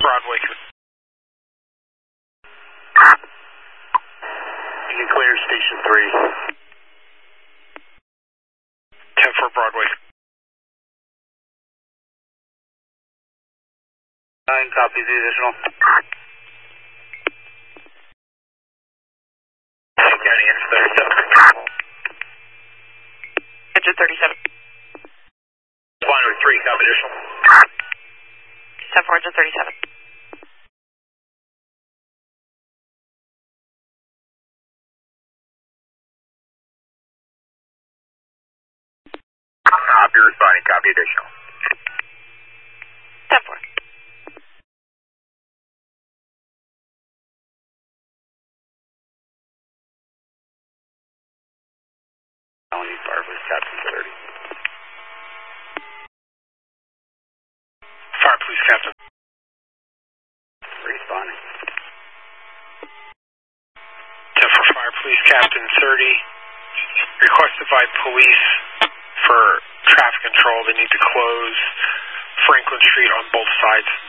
Broadway. You can clear Station 3. 10-4 Broadway. 9 copies the additional. County Engine 37. Engine 37. One with 3, copy additional. 10-4, Engine 37. Copy responding, copy additional. 10-4. Only Fireplace Captain 30. Fire Police Captain. Responding. 10-4 Fire Police Captain 30. Requested by police for traffic control. They need to close Franklin Street on both sides.